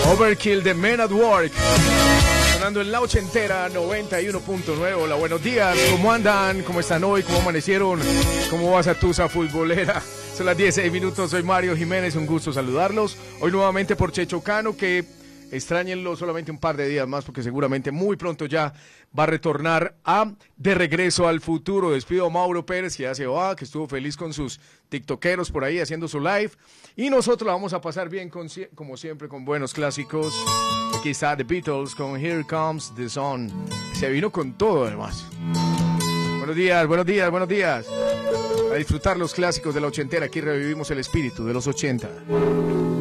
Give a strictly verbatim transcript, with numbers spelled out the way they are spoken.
Overkill de Men at Work. Sonando en la ochentera noventa y uno punto nueve. Hola, buenos días. ¿Cómo andan? ¿Cómo están hoy? ¿Cómo amanecieron? ¿Cómo vas a Tusa futbolera? Son las dieciséis minutos. Soy Mario Jiménez. Un gusto saludarlos. Hoy nuevamente por Checho Cano, que extrañenlo solamente un par de días más porque seguramente muy pronto ya va a retornar a De Regreso al Futuro. Despido a Mauro Pérez, que ya se va, que estuvo feliz con sus tiktokeros por ahí haciendo su live. Y nosotros la vamos a pasar bien, con, como siempre, con buenos clásicos. Aquí está The Beatles con Here Comes the Sun. Se vino con todo, además. Buenos días, buenos días, buenos días. A disfrutar los clásicos de la ochentera. Aquí revivimos el espíritu de los ochenta.